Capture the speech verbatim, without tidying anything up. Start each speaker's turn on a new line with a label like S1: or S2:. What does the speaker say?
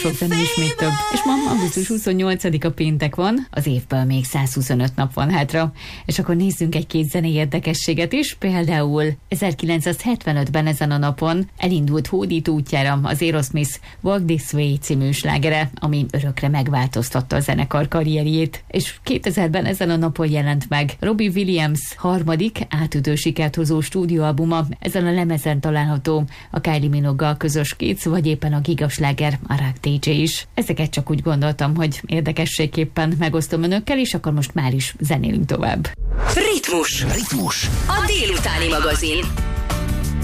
S1: Sok zene is még több. És ma augusztus huszonnyolcadika péntek van, az évből még száz huszonöt nap van hátra. És akkor nézzünk egy-két zenei érdekességet is. Például ezerkilencszázhetvenötben ezen a napon elindult hódító útjára az Aerosmith Walk This Way című slágere, ami örökre megváltoztatta a zenekar karrierjét. És kétezerben ezen a napon jelent meg Robbie Williams harmadik átütő sikert hozó stúdióalbuma. Ezen a lemezen található a Kylie Minogue-gal közös Kids, vagy éppen a gigasláger a Rock té jé is. Ezeket csak úgy gondoltam, hogy érdekességképpen megosztom önökkel, és akkor most már is zenélünk tovább.
S2: Ritmus. Ritmus. A délutáni magazin.